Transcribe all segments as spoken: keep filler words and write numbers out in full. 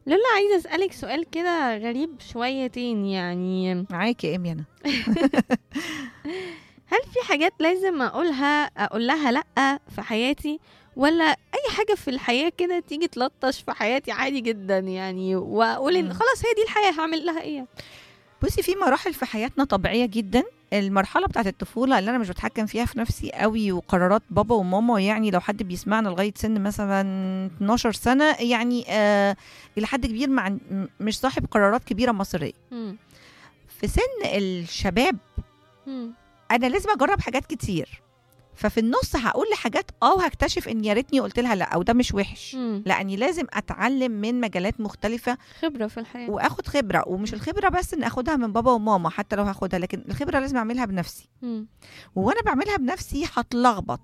لولا عايزة أسألك سؤال كده غريب شويتين، يعني معاكي يا إيمي أنا. هل في حاجات لازم أقولها أقول لها لأ في حياتي، ولا أي حاجة في الحياة كده تيجي تلطش في حياتي عادي جدا يعني، وأقول إن مم. خلاص هي دي الحياة هعمل لها إيه؟ بصي، في مراحل في حياتنا طبيعية جدا. المرحلة بتاعت الطفولة اللي أنا مش بتحكم فيها في نفسي قوي، وقرارات بابا وماما، يعني لو حد بيسمعنا لغاية سن مثلا اتناشر سنة، يعني آه إلى حد كبير مع م- مش صاحب قرارات كبيرة مصيرية. مم. في سن الشباب مم. أنا لازم أجرب حاجات كتير، ففي النص هقول لحاجات اه وهكتشف ان يا ريتني قلت لها لا، او ده مش وحش، مم. لاني لازم اتعلم من مجالات مختلفه خبرة في الحياة. واخد خبره. ومش الخبره بس ان اخدها من بابا وماما، حتى لو هاخدها، لكن الخبره لازم اعملها بنفسي. مم. وانا بعملها بنفسي هتلخبط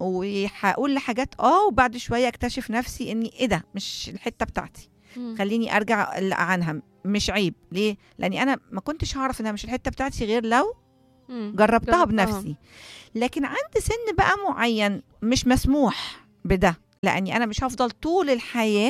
وهقول لحاجات اه وبعد شويه اكتشف نفسي اني ايه ده مش الحته بتاعتي، مم. خليني ارجع أقلق عنها. مش عيب ليه؟ لاني انا ما كنتش هعرف انها مش الحته بتاعتي غير لو مم. جربتها جربتها. بنفسي. لكن عند سن بقى معين مش مسموح بده، لاني انا مش هفضل طول الحياه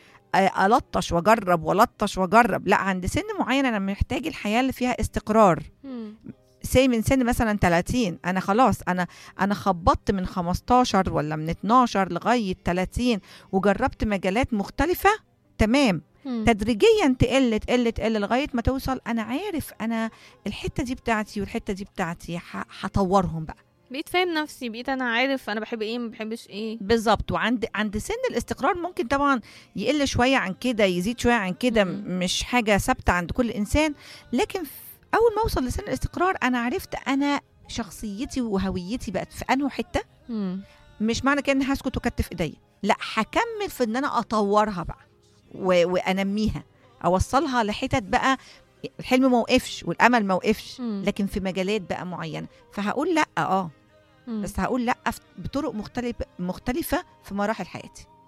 آه، الطش واجرب والطش واجرب. لا، عند سن معين انا محتاج الحياه اللي فيها استقرار. مم. سي من سن مثلا تلاتين، انا خلاص انا انا خبطت من خمستاشر ولا من اتناشر لغايه تلاتين وجربت مجالات مختلفه. تمام. مم. تدريجيا تقل تقل تقل لغايه ما توصل انا عارف انا الحته دي بتاعتي والحته دي بتاعتي، ه- هطورهم بقى. بقيت فاهم نفسي، بقيت أنا عارف أنا بحب إيه ما بحبش إيه. بالظبط. وعند عند سن الاستقرار ممكن طبعا يقل شويه عن كده، يزيد شويه عن كده، مم. م- مش حاجه ثابته عند كل انسان. لكن ف- اول ما اوصل لسن الاستقرار انا عرفت انا شخصيتي وهويتي بقت في انه حته. مم. مش معنى كده اني هسكت وكتف ايديا، لا، هكمل في ان انا اطورها بقى و... وانميها، اوصلها لحتت بقى الحلم ما وقفش والامل ما وقفش، مم. لكن في مجالات بقى معينه. فهقول لا اه مم. بس هقول لا في- بطرق مختلفه مختلفه في مراحل حياتي.